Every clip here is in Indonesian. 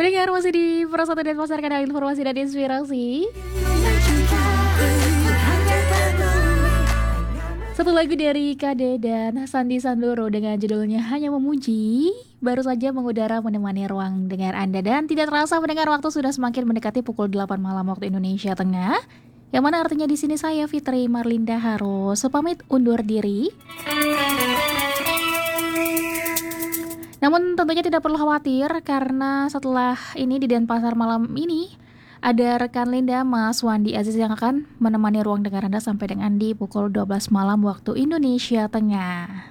Pendengar masih di Pro 1 dan Pasar Kanal Informasi dan Inspirasi. Satu lagu dari Kade dan Sandi Sandoro dengan judulnya Hanya Memuji baru saja mengudara menemani ruang dengar Anda. Dan tidak terasa mendengar waktu sudah semakin mendekati pukul 8 malam waktu Indonesia Tengah. Yang mana artinya di sini saya Fitri Marlinda harus pamit undur diri. Namun tentunya tidak perlu khawatir karena setelah ini di Denpasar malam ini ada rekan Linda Mas Wandi Aziz yang akan menemani ruang dengar Anda sampai dengan di pukul 12 malam waktu Indonesia Tengah.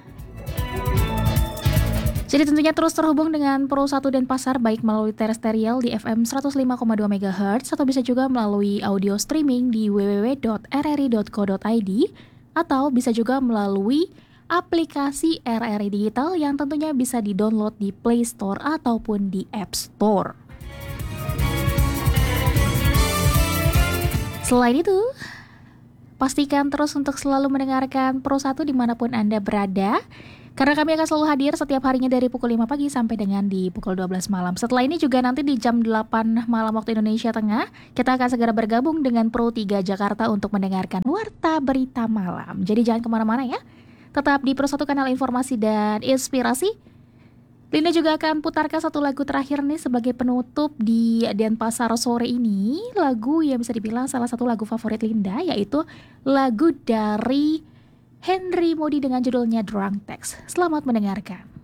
Jadi tentunya terus terhubung dengan Pro 1 Denpasar baik melalui terestrial di FM 105,2 MHz atau bisa juga melalui audio streaming di www.rri.co.id atau bisa juga melalui aplikasi RRI Digital yang tentunya bisa di-download di Play Store ataupun di App Store. Selain itu, pastikan terus untuk selalu mendengarkan Pro 1 dimanapun Anda berada, karena kami akan selalu hadir setiap harinya dari pukul 5 pagi sampai dengan di pukul 12 malam. Setelah ini juga nanti di jam 8 malam waktu Indonesia Tengah, kita akan segera bergabung dengan Pro 3 Jakarta untuk mendengarkan Warta Berita Malam. Jadi jangan kemana-mana ya, tetap di Pro 1 Kanal Informasi dan Inspirasi. Linda juga akan putarkan satu lagu terakhir nih sebagai penutup di Denpasar sore ini. Lagu yang bisa dibilang salah satu lagu favorit Linda, yaitu lagu dari Henry Moody dengan judulnya Drunk Text. Selamat mendengarkan.